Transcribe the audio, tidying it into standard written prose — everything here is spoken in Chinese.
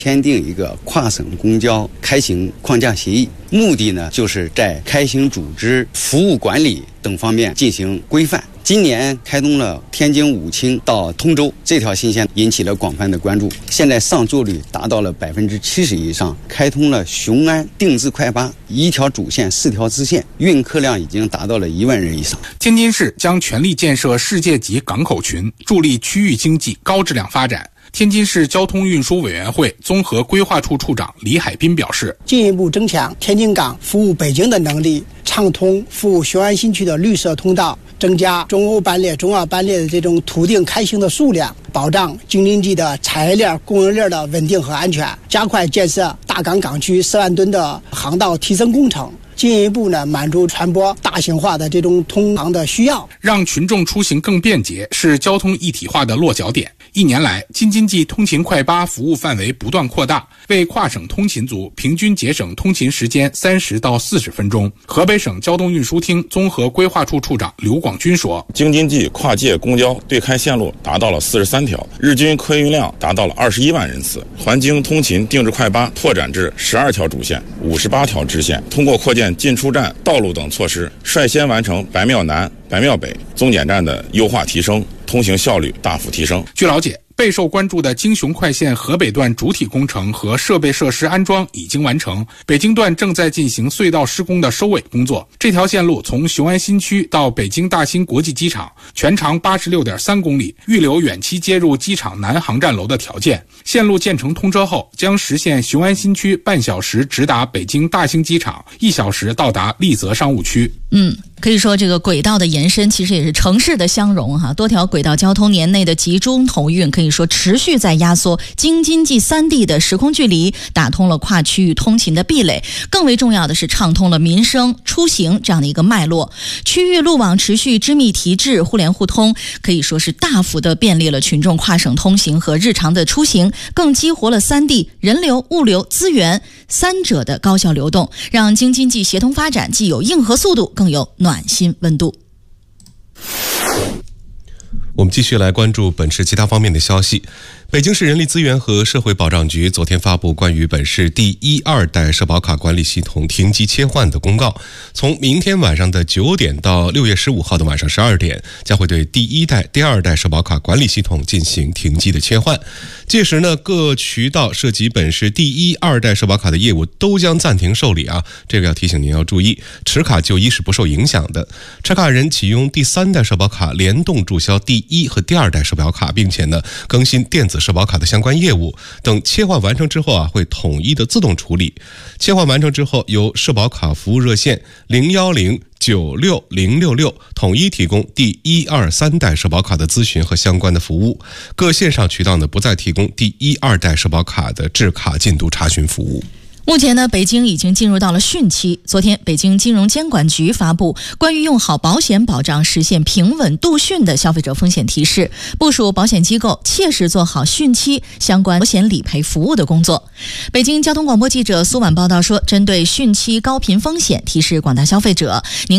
签订一个跨省公交开行框架协议，目的呢就是在开行组织、服务管理等方面进行规范。今年开通了天津武清到通州这条新线，引起了广泛的关注。现在上座率达到了70%以上，开通了雄安定制快巴，1条主线4条支线，运客量已经达到了1万人以上。 天津市将全力建设世界级港口群，助力区域经济高质量发展。天津市交通运输委员会综合规划处处长李海滨表示， 进一步增强天津港服务北京的能力，畅通服务雄安新区的绿色通道，增加中欧班列、中澳班列的这种途径开行的数量，保障京津冀的产业链、供应链的稳定和安全，加快建设大港港区4万吨的航道提升工程，进一步呢满足船舶大型化的这种通航的需要， 让群众出行更便捷是交通一体化的落脚点。1年来，京津冀通勤快巴服务范围不断扩大，为跨省通勤族平均节省通勤时间30到40分钟。河北省交通运输厅综合规划处处长刘广军说， 京津冀跨界公交对开线路达到了43条，日均客运量达到了21万人次，环京通勤定制快巴拓展至12条主线、58条支线，通过扩建进出站、道路等措施，率先完成白庙南、白庙北综检站的优化提升，通行效率大幅提升。 据了解，备受关注的京雄快线河北段主体工程和设备设施安装已经完成，北京段正在进行隧道施工的收尾工作。这条线路从雄安新区到北京大兴国际机场，全长86.3公里，预留远期接入机场南航站楼的条件。线路建成通车后，将实现雄安新区半小时直达北京大兴机场，1小时到达丽泽商务区。 可以说这个轨道的延伸其实也是城市的相融哈。多条轨道交通年内的集中投运，可以说持续在压缩京津冀3地的时空距离，打通了跨区域通勤的壁垒。更为重要的是畅通了民生出行这样的一个脉络，区域路网持续织密提质，互联互通，可以说是大幅的便利了群众跨省通行和日常的出行，更激活了3地人流、物流、资源3者的高效流动，让京津冀协同发展既有硬核速度，更有暖心温度。 我们继续来关注本市其他方面的消息。北京市人力资源和社会保障局昨天发布关于本市第1、2代社保卡管理系统停机切换的公告，从明天晚上的9点到6月15号的晚上12点，将会对第1代、第2代社保卡管理系统进行停机的切换。届时呢，各渠道涉及本市第1、2代社保卡的业务都将暂停受理啊，这个要提醒您要注意，持卡就医是不受影响的。持卡人启用第3代社保卡联动注销第1和第2代社保卡，并且呢更新电子社保卡的相关业务等切换完成之后啊，会统一的自动处理。切换完成之后，由社保卡服务热线010-96-066统一提供第1、2、3代社保卡的咨询和相关的服务。各线上渠道呢不再提供第1、2代社保卡的制卡进度查询服务。 目前呢，北京已经进入到了汛期。昨天，北京金融监管局发布关于用好保险保障实现平稳度汛的消费者风险提示，部署保险机构切实做好汛期相关保险理赔服务的工作。北京交通广播记者苏婉报道说，针对汛期高频风险，提示广大消费者，您